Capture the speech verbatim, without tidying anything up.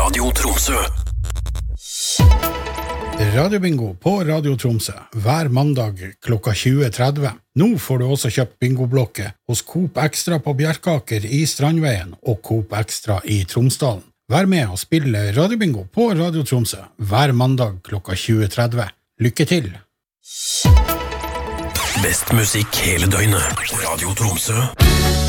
Radio Tromsø. Radiobingo på Radio Tromsø hver mandag klokka tjue tretti. Nå får du også kjøpt bingoblokke hos Coop Extra på Bjerkaker i Strandveien og Coop Extra i Tromsdalen. Vær med og spille Radiobingo på Radio Tromsø hver mandag klokka tjue tretti. Lykke til! Best musikk hele døgnet. Radio Tromsø.